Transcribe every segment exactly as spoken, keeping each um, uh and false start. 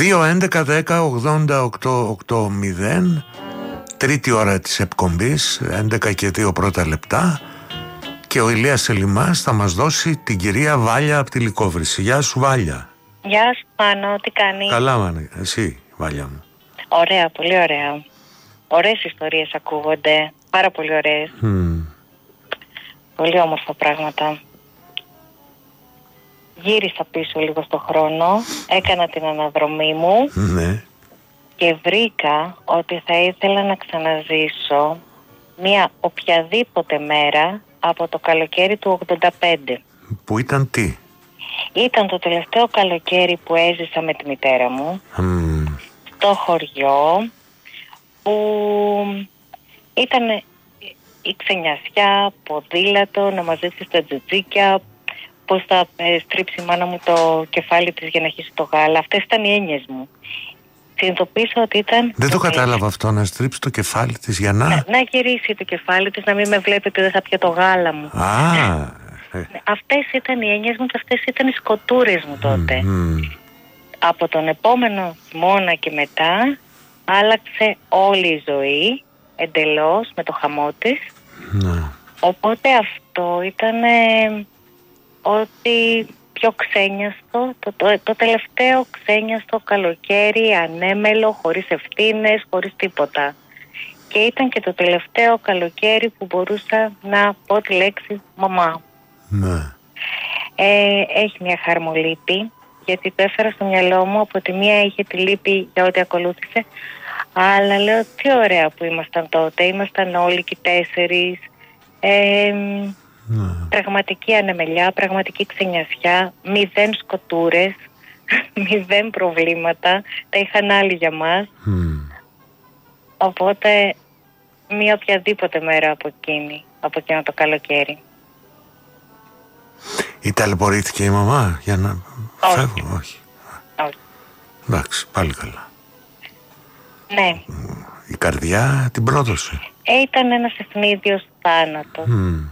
δύο έντεκα δέκα ογδόντα οκτώ ογδόντα. Τρίτη ώρα της εκπομπής, έντεκα και δύο πρώτα λεπτά. Και ο Ηλίας Ελιμάς θα μας δώσει την κυρία Βάλια από τη Λυκόβρηση. Γεια σου Βάλια. Γεια σου Πάνο, τι κάνεις? Καλά μάνα, εσύ Βάλια μου. Ωραία, πολύ ωραία. Ωραίες ιστορίες ακούγονται, πάρα πολύ ωραίες. Mm. Πολύ όμορφα πράγματα. Γύρισα πίσω λίγο στο χρόνο, έκανα την αναδρομή μου Ναι. και βρήκα ότι θα ήθελα να ξαναζήσω μια οποιαδήποτε μέρα από το καλοκαίρι του ογδόντα πέντε. Που ήταν τι? Ήταν το τελευταίο καλοκαίρι που έζησα με τη μητέρα μου Mm. στο χωριό, που ήταν η ξενιασιά, ποδήλατο, να μαζέψεις τα τζουτζίκια, πώς θα ε, στρίψει η μάνα μου το κεφάλι της για να χύσει το γάλα. Αυτές ήταν οι έννοιες μου. Συνειδητοποίησα ότι ήταν... Δεν το κατάλαβα αυτό, να στρίψει το κεφάλι της για να... Να, να γυρίσει το κεφάλι της, να μην με βλέπει ότι δεν θα πιω το γάλα μου. Α, ε. Αυτές ήταν οι έννοιες μου και αυτές ήταν οι σκοτούρες μου τότε. Mm. Από τον επόμενο χειμώνα και μετά άλλαξε όλη η ζωή εντελώς με το χαμό της. Ναι. Οπότε αυτό ήταν ε, ότι πιο ξένιαστο, το, το, το τελευταίο ξένιαστο καλοκαίρι, ανέμελο, χωρίς ευθύνες, χωρίς τίποτα. Και ήταν και το τελευταίο καλοκαίρι που μπορούσα να πω τη λέξη μαμά. Ναι. Ε, έχει μια χαρμολύπη, γιατί το έφερα στο μυαλό μου. Από τη μία είχε τη λύπη για ό,τι ακολούθησε, αλλά λέω τι ωραία που ήμασταν τότε. Ήμασταν όλοι και τέσσερις. Ε, Ναι. Πραγματική ανεμελιά, πραγματική ξενιασιά, μηδέν σκοτούρες, μηδέν προβλήματα. Τα είχαν άλλοι για μας. Mm. Οπότε μία οποιαδήποτε μέρα από εκείνη, από εκείνο το καλοκαίρι. Ή ταλαιπωρήθηκε η μαμά για να Όχι. φεύγω? Όχι. Όχι. Εντάξει, πάλι καλά. Ναι. Η καρδιά την πρόδωσε. Ε, ήταν ένας ευνίδιος θάνατος. Mm.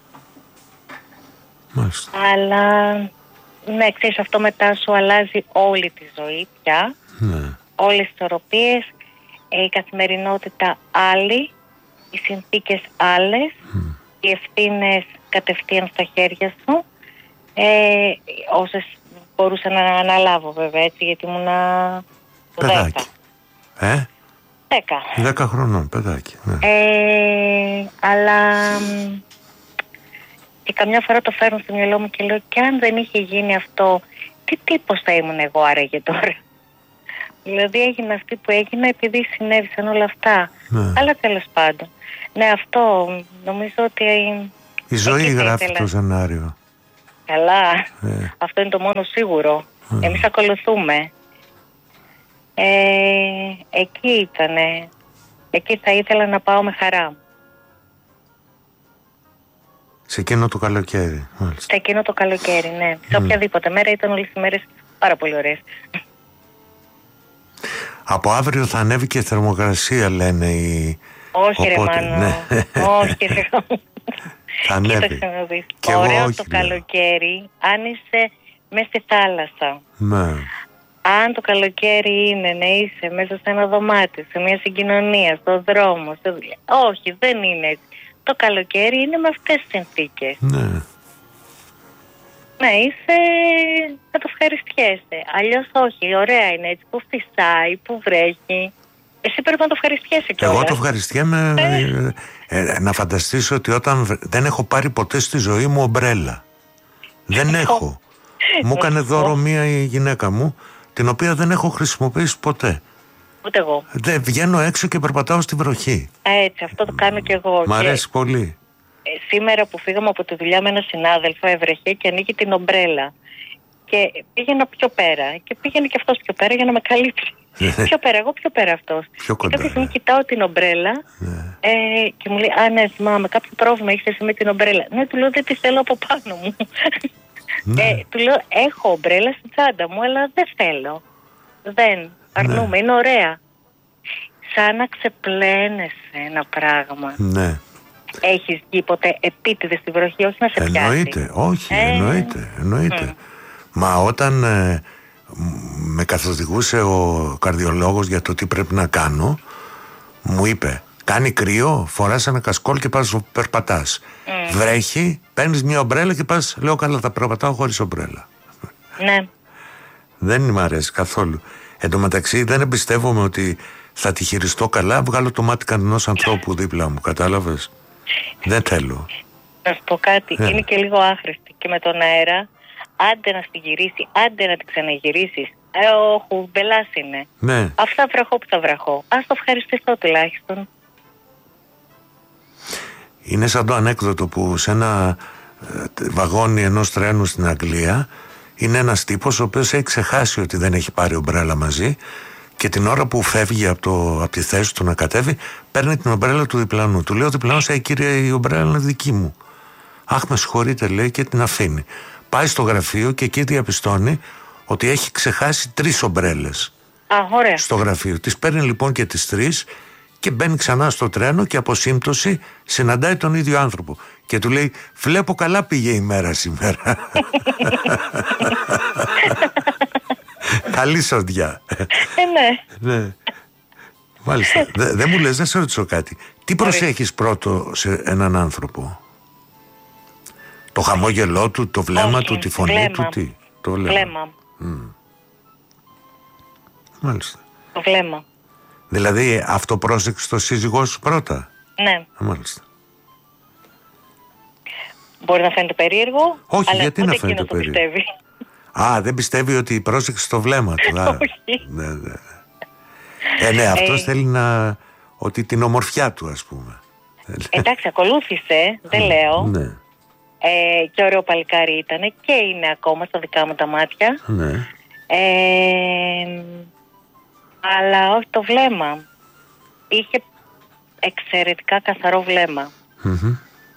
Μάλιστα. Αλλά, ναι, ξέρεις, αυτό μετά σου αλλάζει όλη τη ζωή πια. Ναι. Όλες τις ισορροπίες, η καθημερινότητα άλλη, οι συνθήκες άλλες, Mm. οι ευθύνες κατευθείαν στα χέρια σου. Ε, όσες μπορούσα να αναλάβω βέβαια, έτσι, γιατί ήμουνα Παιδάκι. Ε? Δέκα. Δέκα χρονών, παιδάκι. Ναι. Ε, αλλά μ, και καμιά φορά το φέρνω στο μυαλό μου και λέω, και αν δεν είχε γίνει αυτό, τι τύπος θα ήμουν εγώ άραγε τώρα? Δηλαδή έγινα αυτή που έγινα επειδή συνέβησαν όλα αυτά. Ναι. Αλλά τέλος πάντων. Ναι, αυτό νομίζω ότι... Η ζωή γράφει ήθελα. το σενάριο. Καλά. Ε. Αυτό είναι το μόνο σίγουρο. Ε. Εμείς ακολουθούμε. Ε, εκεί ήτανε. Εκεί θα ήθελα να πάω με χαρά. Σε εκείνο το καλοκαίρι, μάλιστα. Σε εκείνο το καλοκαίρι, ναι. Σε οποιαδήποτε μέρα, ήταν όλες οι μέρες πάρα πολύ ωραίες. Από αύριο θα ανέβει και θερμοκρασία, λένε οι... Όχι ρε Οπότε, Μάνο. ναι. Όχι ρε. Θα ανέβει. Κοίταξε να δεις. Κι εγώ Ωραίο όχι, το λέω. καλοκαίρι αν είσαι μέσα στη θάλασσα. Ναι. Αν το καλοκαίρι είναι να είσαι μέσα σε ένα δωμάτιο, σε μια συγκοινωνία, στο δρόμο, στο δουλειά. Όχι, δεν είναι έτσι. Το καλοκαίρι είναι με αυτές τις συνθήκες. Ναι. Ναι, είσαι... θα το ευχαριστιέσαι. Αλλιώς όχι, ωραία είναι έτσι, που φυσάει, που βρέχει. Εσύ πρέπει να το ευχαριστιέσαι κιόλας. Εγώ το ευχαριστιέμαι ε, ε, να φανταστείς ότι όταν β- δεν έχω πάρει ποτέ στη ζωή μου ομπρέλα. Δεν έχω. Μου έκανε δώρο μία η γυναίκα μου, την οποία δεν έχω χρησιμοποιήσει ποτέ. Ούτε εγώ. Δεν βγαίνω έξω και περπατάω στη βροχή. Έτσι, αυτό το κάνω κι εγώ. Μ' Και, αρέσει πολύ. ε, σήμερα που φύγαμε από τη δουλειά με έναν συνάδελφο, έβρεχε και ανοίγει την ομπρέλα. Και πήγαινα πιο πέρα. Και πήγαινε και αυτός πιο πέρα για να με καλύψει. Πιο πέρα, εγώ πιο πέρα αυτός. Πιο Και κοντά, κάποια στιγμή ναι. κοιτάω την ομπρέλα Ναι. ε, και μου λέει, α ναι, θυμάμαι, κάποιο πρόβλημα έχεις εσύ με την ομπρέλα. Ναι, του λέω, δεν τη θέλω από πάνω μου. Ναι. Ε, του λέω, έχω ομπρέλα στην τσάντα μου, αλλά δεν θέλω. Δεν, αρνούμε, Ναι. είναι ωραία. Σαν να ξεπλένεσαι ένα πράγμα. Ναι. Έχεις βγει ποτέ επίτηδες στη βροχή, όχι να σε πιάσει? Εννοείται, όχι, Ε, εννοείται, εννοείται. μ. Μα όταν ε, μ, με καθοδηγούσε ο καρδιολόγος για το τι πρέπει να κάνω, μου είπε: κάνει κρύο, φοράς ένα κασκόλ και πας περπατάς. Mm. Βρέχει, παίρνεις μια ομπρέλα και πας. Λέω: καλά, θα περπατάω χωρίς ομπρέλα. Ναι. Δεν μ' αρέσει καθόλου. Εν τω μεταξύ δεν εμπιστεύομαι ότι θα τη χειριστώ καλά. Βγάλω το μάτι κανενός ανθρώπου δίπλα μου, κατάλαβες? Δεν θέλω. Να σου πω κάτι, Yeah. είναι και λίγο άχρηστη και με τον αέρα. Άντε να στη γυρίσει, άντε να την ξαναγυρίσεις. Ε, ο χουμπελάς είναι. Ναι. Αυτά βραχώ που θα βραχώ. Ας το ευχαριστήσω τουλάχιστον. Είναι σαν το ανέκδοτο που σε ένα ε, βαγόνι ενός τρένου στην Αγγλία είναι ένας τύπος ο οποίος έχει ξεχάσει ότι δεν έχει πάρει ομπρέλα μαζί και την ώρα που φεύγει από, το, από τη θέση του να κατέβει παίρνει την ομπρέλα του διπλανού. Του λέει ο διπλανός: «Ε, κύριε, η ομπρέλα είναι δική μου». «Αχ, με συγχωρείτε», λέει, και την αφήνει. Πάει στο γραφείο και εκεί διαπιστώνει ότι έχει ξεχάσει τρεις ομπρέλες. Α, ωραία. Στο γραφείο. Τις παίρνει λοιπόν και τις τρεις και μπαίνει ξανά στο τρένο και από σύμπτωση συναντάει τον ίδιο άνθρωπο. Και του λέει: «Βλέπω καλά πήγε η μέρα σήμερα». Καλή σοδιά. Ε, ναι. Ναι. Μάλιστα. Δεν δε μου λες, δεν σε ρωτήσω κάτι. Τι προσέχεις πρώτο σε έναν άνθρωπο? Το χαμόγελό του, το βλέμμα Όχι, του, τη φωνή βλέμμα. του, τι? Το βλέμμα. Βλέμμα. Mm. Μάλιστα. Το βλέμμα. Δηλαδή αυτό πρόσεξε το σύζυγό σου πρώτα? Ναι. Μάλιστα. Μπορεί να φαίνεται περίεργο. Όχι, αλλά γιατί να φαίνεται το περίεργο? πιστεύει. Α, δεν πιστεύει ότι πρόσεξε το βλέμμα του. Α, Όχι. ναι, ναι. Ε, ναι, αυτός Ε, θέλει να... ότι την ομορφιά του, ας πούμε. Εντάξει, ακολούθησε, δεν λέω. Ναι, Ε, και ωραίο παλικάρι ήταν και είναι ακόμα στα δικά μου τα μάτια. ναι. Ε, αλλά όχι το βλέμμα. Είχε εξαιρετικά καθαρό βλέμμα. Mm-hmm.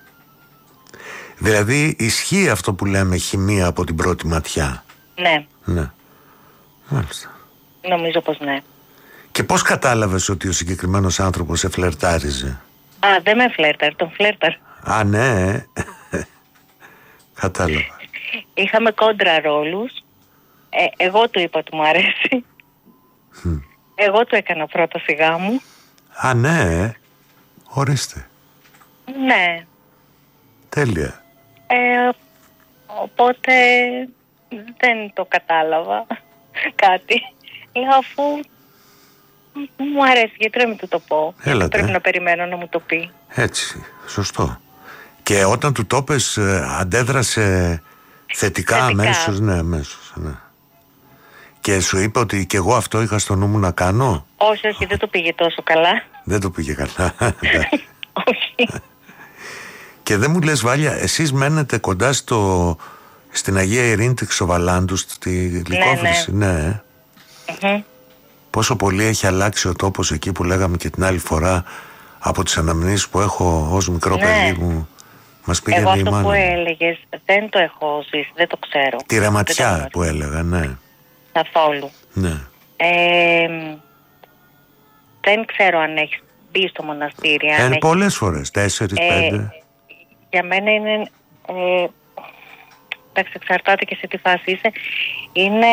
Δηλαδή ισχύει αυτό που λέμε χημεία από την πρώτη ματιά? Ναι, Ναι. Μάλιστα. νομίζω πως ναι. Και πώς κατάλαβες ότι ο συγκεκριμένος άνθρωπος σε φλερτάριζε? Α, δεν με φλέρταρ, τον φλέρταρ. Α, ναι. Κατάλαβα. Είχαμε κόντρα ρόλους. Ε, εγώ του είπα ότι μου αρέσει. Mm. Εγώ του έκανα πρώτα σιγά μου. Α, ναι. Ορίστε. Ναι. Τέλεια. Ε, οπότε δεν το κατάλαβα κάτι. Λέω αφού μου αρέσει, γιατί να μην του το πω? Έλατε. Πρέπει να περιμένω να μου το πει. Έτσι, σωστό. Και όταν του το πες, αντέδρασε θετικά, Θετικά. αμέσως? Ναι, αμέσως, ναι. Και σου είπε ότι και εγώ αυτό είχα στο νου μου να κάνω? Όχι, όχι, δεν το πήγε τόσο καλά. Δεν το πήγε καλά. Όχι. Και δεν μου λες, Βάλια, εσείς μένετε κοντά στο, στην Αγία Ειρήνη της Ξοβαλάντου, στη Λυκόβρηση? Ναι, ναι. Mm-hmm. Πόσο πολύ έχει αλλάξει ο τόπος εκεί που λέγαμε και την άλλη φορά, από τις αναμνήσεις που έχω ως μικρό Ναι. παιδί μου. Μας πήγαινε Εγώ η αυτό μάνα που μου. έλεγες δεν το έχω ζήσει, δεν το ξέρω. Τη Δεν Ρεματιά το που έλεγα, ναι. καθόλου. Ναι. Ε, δεν ξέρω αν έχεις μπει στο μοναστήρι. αν Ε, έχεις- πολλές φορές, τέσσερις, Ε, πέντε. Για μένα είναι, ε, εντάξει, εξαρτάται και σε τι φάση είσαι, είναι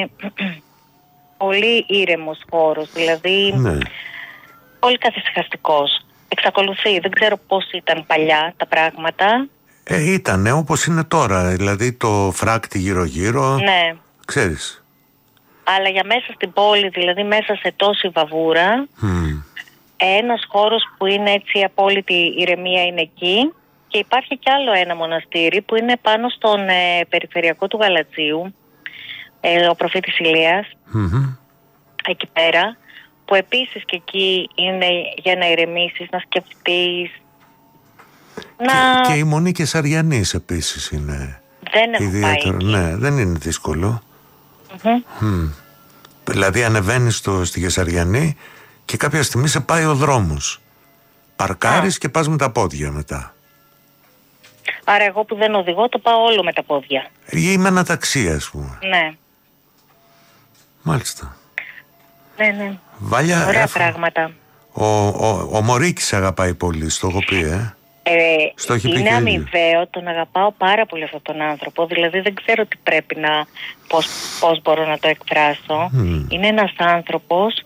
πολύ ήρεμος χώρος, δηλαδή Ναι. πολύ καθησυχαστικός. Εξακολουθεί, δεν ξέρω πώς ήταν παλιά τα πράγματα. Ε, ήτανε όπως είναι τώρα, δηλαδή το φράκτη γύρω-γύρω, Ναι, ξέρεις. αλλά για μέσα στην πόλη, δηλαδή μέσα σε τόση βαβούρα, Μμ. ένας χώρος που είναι έτσι απόλυτη ηρεμία είναι εκεί. Και υπάρχει κι άλλο ένα μοναστήρι που είναι πάνω στον ε, περιφερειακό του Γαλατσίου, ε, ο Προφήτης Ηλίας, Μμμ. εκεί πέρα, που επίσης και εκεί είναι για να ηρεμήσεις, να σκεφτείς, να... Και, και η Μονή Κεσαριανής επίσης είναι Δεν έχω ιδιαίτερο. πάει εκεί. Ναι, δεν είναι δύσκολο. Μμμ. Μμ. Δηλαδή ανεβαίνεις στο, στη Κεσαριανή και κάποια στιγμή σε πάει ο δρόμος. Παρκάρεις Α. και πας με τα πόδια μετά. Άρα εγώ που δεν οδηγώ το πάω όλο με τα πόδια. Ή με ένα ταξί, ας πούμε. Ναι, Μάλιστα. ναι, ναι. Βάλια, Ωραία έφα- πράγματα. Ο, ο, ο Μωρίκης αγαπάει πολύ, στο έχω πει, ε. Ε, Στο έχει πει είναι και αμοιβαίο, τον αγαπάω πάρα πολύ αυτόν τον άνθρωπο. Δηλαδή δεν ξέρω τι πρέπει να, πώς, πώς μπορώ να το εκφράσω. Mm. Είναι ένας άνθρωπος,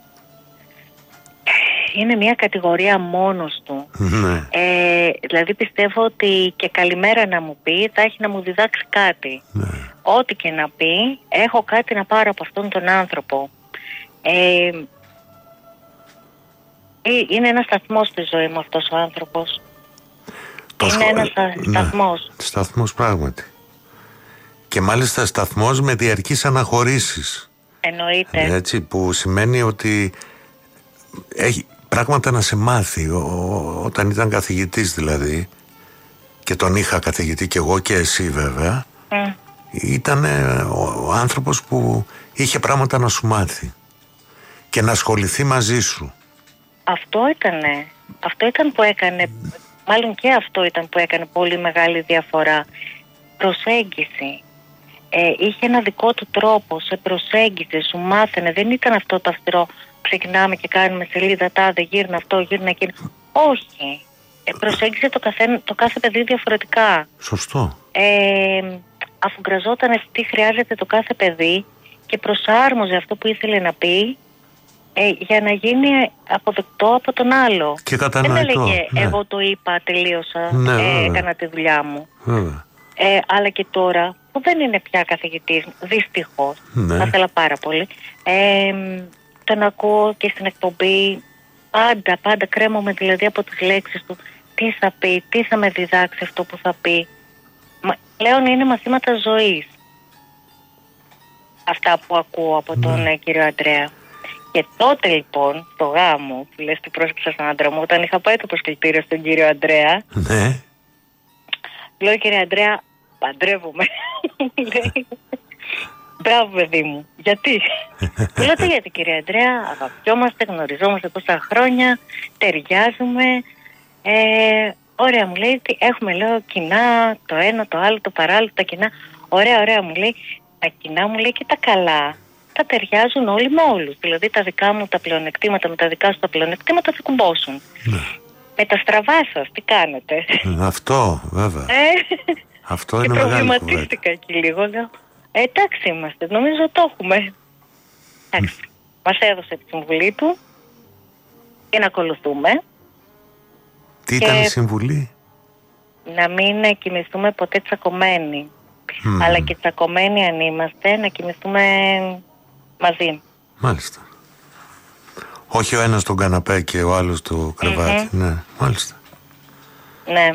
είναι μια κατηγορία μόνος του. Ναι. Ε, δηλαδή πιστεύω ότι και καλημέρα να μου πει θα έχει να μου διδάξει κάτι. Ναι. Ό,τι και να πει, έχω κάτι να πάρω από αυτόν τον άνθρωπο. Ε, είναι ένας σταθμός στη ζωή μου αυτός ο άνθρωπος. Το είναι σχο... ένας σταθμός. Ναι, σταθμός πράγματι. Και μάλιστα σταθμός με διαρκείς αναχωρήσεις. Εννοείται. Έτσι, που σημαίνει ότι έχει πράγματα να σε μάθει. Ο, ο, όταν ήταν καθηγητής δηλαδή, και τον είχα καθηγητή και εγώ και εσύ βέβαια, mm. ήταν ο, ο άνθρωπος που είχε πράγματα να σου μάθει και να ασχοληθεί μαζί σου. Αυτό ήτανε. Αυτό ήταν που έκανε, μάλλον και αυτό ήταν που έκανε πολύ μεγάλη διαφορά. Προσέγγιση. Ε, είχε ένα δικό του τρόπο, σε προσέγγιση, σου μάθαινε. Δεν ήταν αυτό το αυστηρό, ξεκινάμε και κάνουμε σελίδα τάδε, γύρνα αυτό, γύρνα εκείνο. Όχι. Ε, προσέγγισε το, καθέ, το κάθε παιδί διαφορετικά. Σωστό. Ε, αφουγκραζόταν τι χρειάζεται το κάθε παιδί και προσάρμοζε αυτό που ήθελε να πει, ε, για να γίνει αποδεκτό από τον άλλο. Και κατανοητό. Δεν έλεγε ναι. Εγώ το είπα, τελείωσα, ναι, ε, έκανα τη δουλειά μου. Βέβαια. Ε, αλλά και τώρα που δεν είναι πια καθηγητής, δυστυχώς, ναι. θα ήθελα πάρα πολύ, ε, τον ακούω και στην εκπομπή, πάντα, πάντα κρέμομαι δηλαδή από τις λέξεις του, τι θα πει, τι θα με διδάξει αυτό που θα πει. Μα, πλέον είναι μαθήματα ζωής αυτά που ακούω από τον ναι. κύριο Αντρέα. Και τότε λοιπόν, στο γάμο, που λες τι πρόσεξα στον άντρα μου, όταν είχα πάει το προσκλητήριο στον κύριο Αντρέα, ναι. λέω κύριε Αντρέα, παντρεύομαι. Λέει, μπράβο παιδί μου. Γιατί? Λέω τι γιατί κύριε Αντρέα, αγαπιόμαστε, γνωριζόμαστε τόσα χρόνια, ταιριάζουμε. Ε, ωραία μου λέει, έχουμε λέω κοινά, το ένα, το άλλο, το παράλληλο, τα κοινά. Ωραία, ωραία μου λέει, τα κοινά μου λέει και τα καλά. Τα ταιριάζουν όλοι με όλους. Δηλαδή τα δικά μου τα πλεονεκτήματα με τα δικά σου τα πλεονεκτήματα θα κουμπώσουν. Ναι. Με τα στραβά σας, τι κάνετε? Αυτό βέβαια. Ε, Αυτό είναι μεγάλη κουβέντα. Και προβληματίστηκα και λίγο. Λέω, ε, εντάξει είμαστε, νομίζω το έχουμε. Εντάξει. Mm. Μας έδωσε τη συμβουλή του και να ακολουθούμε. Τι ήταν η συμβουλή? Να μην κοιμηθούμε ποτέ τσακωμένοι. Mm. Αλλά και τσακωμένοι αν είμαστε, να κοιμηθούμε μαζί. Μάλιστα. Όχι ο ένας στον καναπέ και ο άλλος στο κρεβάτι. Mm-hmm. Ναι, μάλιστα. Ναι.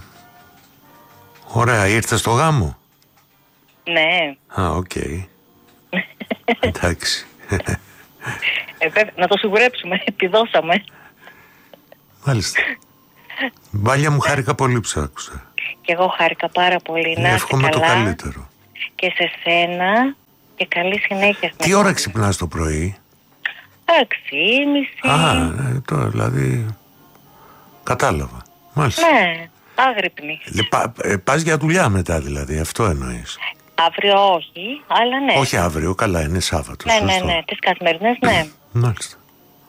Ωραία, ήρθε στο γάμο? Ναι. Α, οκ. Okay. Εντάξει. Ε, να το σιγουρέψουμε, τη δώσαμε. Μάλιστα. Βάλια μου, χάρηκα πολύ που σ' άκουσα. Και εγώ χάρηκα πάρα πολύ. Να εύχομαι το καλύτερο. Και σε σένα και καλή συνέχεια. Τι ώρα ξυπνάς το πρωί? Έξι, μισή. Α, ναι, τώρα δηλαδή κατάλαβα. Μάλιστα. Ναι, άγρυπνη. Πα, ε, πας για δουλειά μετά δηλαδή, αυτό εννοείς? Αύριο όχι, αλλά ναι. Όχι αύριο, καλά είναι Σάββατο. Ναι, σωστό. ναι, ναι, τις καθημερινές ναι. Μάλιστα.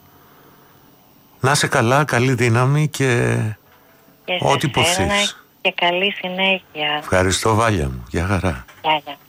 Να είσαι καλά, καλή δύναμη και, και ό,τι υποθείς. Και καλή συνέχεια. Ευχαριστώ Βάλια μου, για χαρά. Γεια, γεια.